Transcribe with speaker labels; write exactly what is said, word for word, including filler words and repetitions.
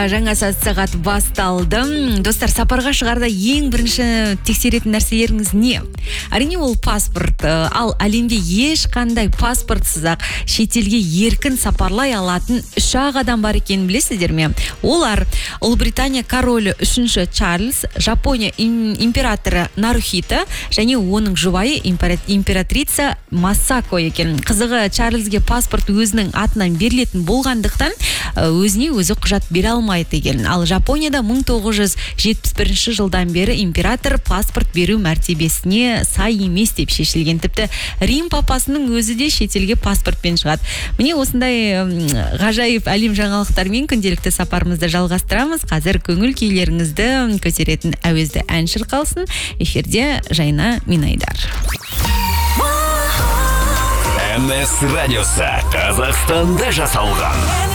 Speaker 1: Жаңа сағат басталды. Достар, сапарға шығарда ең бірінші тексеретін нәрселеріңіз не? Әрине ол паспорт. Ал әлемде ешқандай паспортсыз-ақ шетелге еркін сапарлай алатын үш ақ адам бар екенін білесіздер ме? Олар Ұлыбритания королі үшінші Чарльз, Жапония императоры Нарухито және оның жұбайы императрица Масако екен. Қызығы, Чарльзге паспорт өзінің атынан берілетін болғандықтан өзіне өзі құжат бере алмайды екен. Ал Жапонияда мың тоғыз жүз жетпіс бірінші жылдан бері император паспорт беру мәртебесіне сай емес деп шешілген. Тіпті Рим папасының өзі де шетелге паспортпен шығады. Міне осындай ғажайып әлем жаңалықтармен күнделікті сапарымызды жалғастырамыз. Қазір көңіл күйлеріңізді көтеретін әуезді ән шырқалсын. Эфирде Жайна Минайдар.
Speaker 2: эн эс радиосы Қазақстанда жасалған.